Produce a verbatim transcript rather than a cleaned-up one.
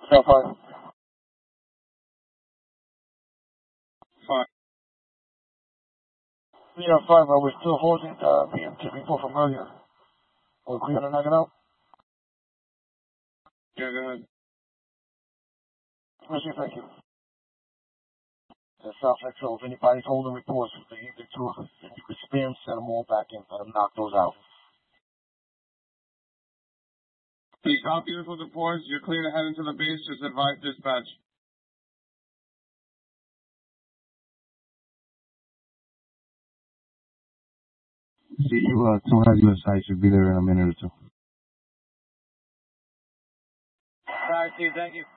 South five. Five. Yeah, five. Uh, we're still holding the B M T report from earlier. We're clear to knock it out. Yeah, go ahead. Machine, thank you. The South Central, if anybody's holding reports, if they need to, if you could spam, send them all back in, let them knock those out. The copy of the reports, you're clear to head into the base, just advise dispatch. See you, uh, two has you in sight, should be there in a minute or two. Alright, Steve, thank you.